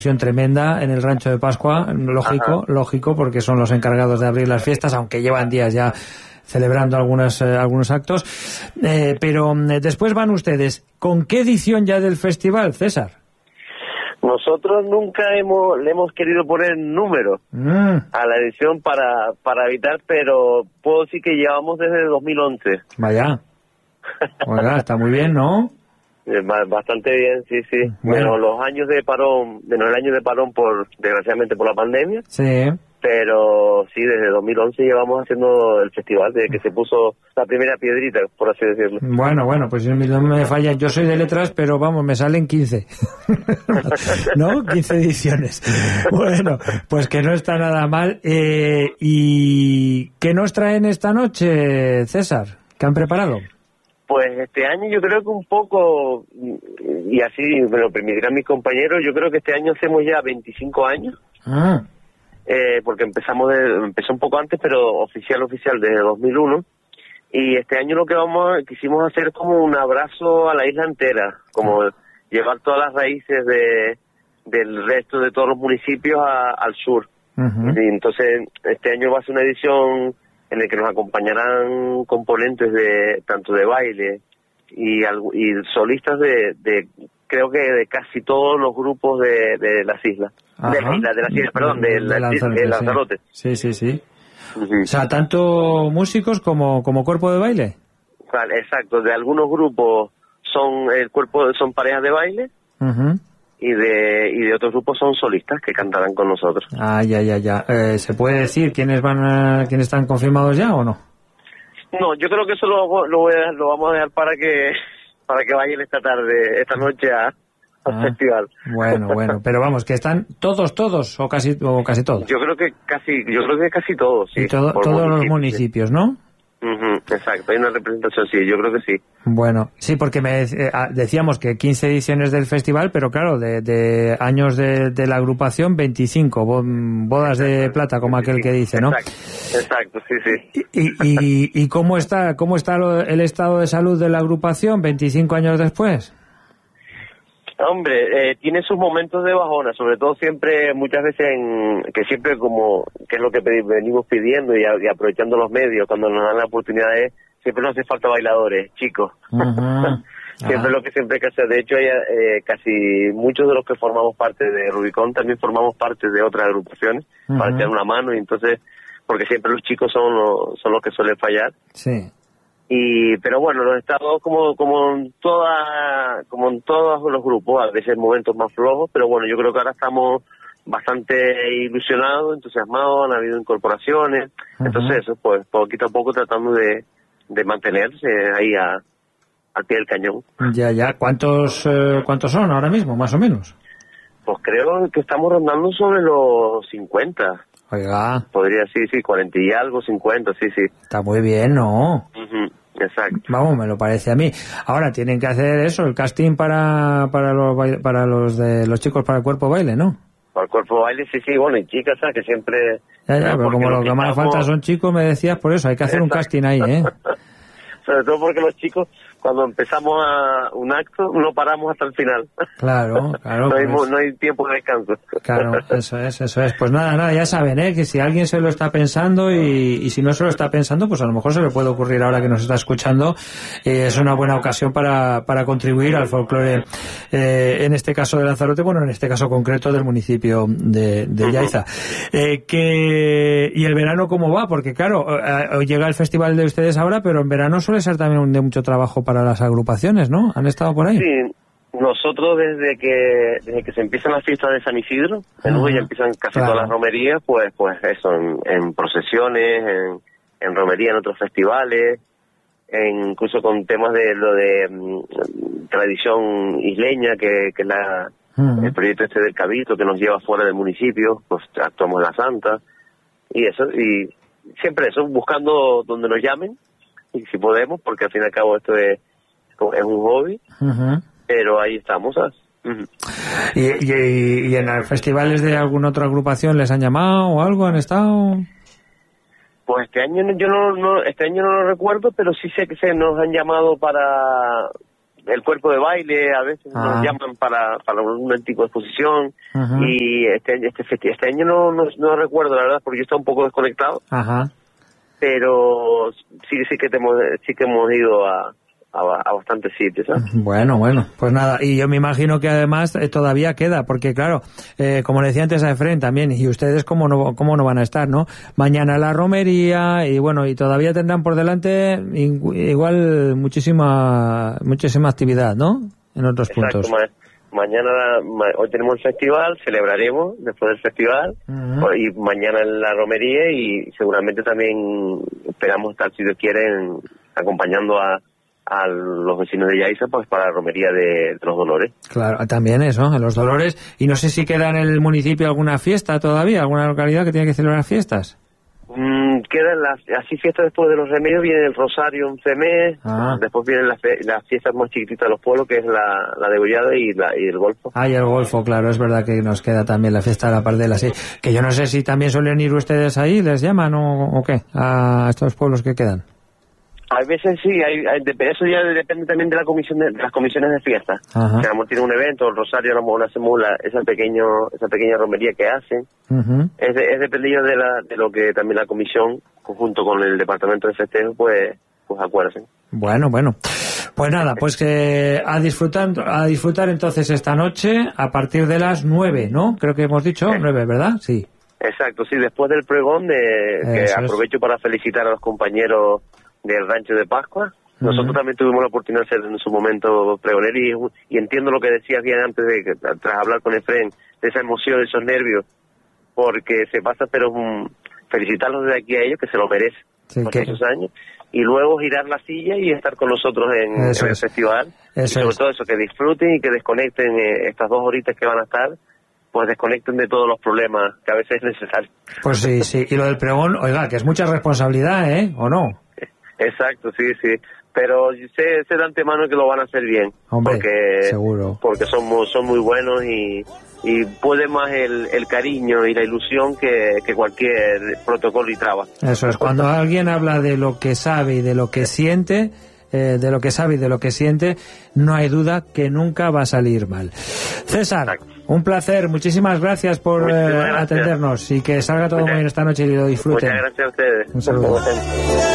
tremenda en el Rancho de Pascua, lógico, porque son los encargados de abrir las fiestas, aunque llevan días ya celebrando algunos actos. Pero después van ustedes. ¿Con qué edición ya del festival, César? Nosotros nunca le hemos querido poner número a la edición para evitar, pero puedo decir que llevamos desde 2011. Vaya. Oiga, está muy bien, ¿no? Bastante bien, sí. Bueno, los años de parón, el año de parón desgraciadamente por la pandemia. Sí. Pero sí, desde 2011 llevamos haciendo el festival, desde que se puso la primera piedrita, por así decirlo. Bueno, pues no me falla. Yo soy de letras, pero vamos, me salen 15. ¿No? 15 ediciones. Bueno, pues que no está nada mal. ¿Y qué nos traen esta noche, César? ¿Qué han preparado? Pues este año yo creo que un poco, y así me lo permitirán mis compañeros, yo creo que este año hacemos ya 25 años. Porque empezó un poco antes, pero oficial desde 2001, y este año lo que quisimos hacer es como un abrazo a la isla entera, como llevar todas las raíces del resto de todos los municipios al sur. Y entonces este año va a ser una edición en la que nos acompañarán componentes tanto de baile y solistas de creo que de casi todos los grupos de las islas. De Lanzarote. Sí. O sea, tanto músicos como cuerpo de baile. Vale, exacto. De algunos grupos son parejas de baile y de otros grupos son solistas que cantarán con nosotros. Ya. ¿Se puede decir quiénes están confirmados ya o no? No, yo creo que eso lo vamos a dejar para que vayan esta noche al festival. Bueno, pero vamos, que están todos o casi todos. Yo creo que casi todos, sí. Y todos los municipios, ¿no? Exacto, hay una representación, sí, yo creo que sí. Bueno, sí, porque decíamos que 15 ediciones del festival, pero claro, de años de la agrupación, 25, bodas de plata, como aquel que dice, ¿no? Exacto, sí. ¿Y cómo está el estado de salud de la agrupación 25 años después? Hombre, tiene sus momentos de bajona, sobre todo muchas veces que es lo que venimos pidiendo y aprovechando los medios cuando nos dan la oportunidad, siempre nos hace falta bailadores, chicos. Siempre lo que siempre hay que hacer. De hecho, casi muchos de los que formamos parte de Rubicón también formamos parte de otras agrupaciones para echar una mano, y entonces, porque siempre los chicos son los que suelen fallar. Sí. Pero bueno, los estados como en todos los grupos, a veces momentos más flojos, pero bueno, yo creo que ahora estamos bastante ilusionados, entusiasmados, han habido incorporaciones, entonces eso, pues poquito a poco tratando de mantenerse ahí al pie del cañón. Ya, ¿cuántos son ahora mismo, más o menos? Pues creo que estamos rondando sobre los 50. Oiga. Podría, sí, 40 y algo, 50, sí. Está muy bien, ¿no? Exacto. Vamos, me lo parece a mí. Ahora tienen que hacer eso, el casting para los chicos para el cuerpo baile, ¿no? Para el cuerpo baile, sí, bueno, y chicas, ¿sabes? Que siempre... Ya, pero como lo que más falta son chicos, me decías, por eso, hay que hacer un casting ahí, ¿eh? Sobre todo porque los chicos, cuando empezamos un acto, no paramos hasta el final. Claro. No hay tiempo de descanso. Claro, eso es. Pues nada, ya saben, que si alguien se lo está pensando y si no se lo está pensando, pues a lo mejor se le puede ocurrir ahora que nos está escuchando. Es una buena ocasión para contribuir al folclore, en este caso de Lanzarote, bueno, en este caso concreto del municipio de Yaiza. ¿Y el verano cómo va? Porque claro, llega el festival de ustedes ahora, pero en verano suele ser también de mucho trabajo para las agrupaciones, ¿no? ¿Han estado por ahí? Sí, nosotros desde que se empiezan las fiestas de San Isidro, luego ya empiezan casi todas las romerías, pues eso, en procesiones, en romería, en otros festivales, incluso con temas de lo de tradición isleña, que es el proyecto del Cabito, que nos lleva fuera del municipio, pues actuamos en la Santa, y siempre eso, buscando donde nos llamen, y si podemos, porque al fin y al cabo esto es un hobby, pero ahí estamos, ¿sabes? ¿Y en los festivales de alguna otra agrupación les han llamado o algo? ¿Han estado? Pues este año yo no lo recuerdo, pero sí sé que nos han llamado el cuerpo de baile, a veces nos llaman para un tipo de exposición. Y este año no recuerdo, la verdad, porque yo estaba un poco desconectado. Pero sí que hemos ido a bastantes sitios, ¿sabes? Bueno, pues nada, y yo me imagino que además todavía queda, porque claro, como le decía antes a Efrén también, y ustedes cómo no van a estar, ¿no? Mañana la romería, y bueno, y todavía tendrán por delante igual muchísima actividad, ¿no? En otros puntos. Hoy tenemos el festival, celebraremos después del festival, y mañana en la romería, y seguramente también esperamos estar, si Dios quiere, acompañando a los vecinos de Yaiza, pues para la romería de los Dolores. Claro, también eso, en los Dolores. Y no sé si queda en el municipio alguna fiesta todavía, alguna localidad que tiene que celebrar fiestas. Quedan así fiestas después de los remedios, viene el Rosario 11 mes, después vienen las fiestas más chiquititas de los pueblos, que es la degollada y el Golfo. Y el Golfo, claro, es verdad que nos queda también la fiesta de la Pardela, sí. Que yo no sé si también suelen ir ustedes ahí, les llaman o qué, a estos pueblos que quedan. Hay veces sí, eso ya depende también de las comisiones de fiesta. Si a lo tiene un evento, el Rosario a lo mejor hacemos esa pequeña romería que hacen. Es dependido de lo que también la comisión, junto con el departamento de festejo, pues acuerden. Bueno. Pues nada, pues que a disfrutar entonces esta noche a partir de las 9, ¿no? Creo que hemos dicho 9, ¿verdad? Sí. Exacto, sí, después del pregón, que aprovecho para felicitar a los compañeros del Rancho de Pascua. Nosotros también tuvimos la oportunidad de ser en su momento pregoneros, y entiendo lo que decías bien antes tras hablar con Efrén, de esa emoción, de esos nervios, porque se pasa, pero felicitarlos desde aquí a ellos, que se lo merecen por esos años, y luego girar la silla y estar con nosotros en el festival, y sobre todo eso, que disfruten y que desconecten estas 2 horitas que van a estar, pues desconecten de todos los problemas que a veces es necesario. Pues sí, y lo del pregón, oiga, que es mucha responsabilidad, ¿o no? Exacto, sí, pero sé de antemano que lo van a hacer bien. Hombre, porque seguro. Porque son muy buenos y puede más el cariño y la ilusión que cualquier protocolo y traba. Eso es, cuando alguien habla de lo que sabe y de lo que siente, no hay duda que nunca va a salir mal. César, un placer, muchísimas gracias por atendernos, y que salga todo muy bien esta noche y lo disfruten. Muchas gracias a ustedes. Un saludo.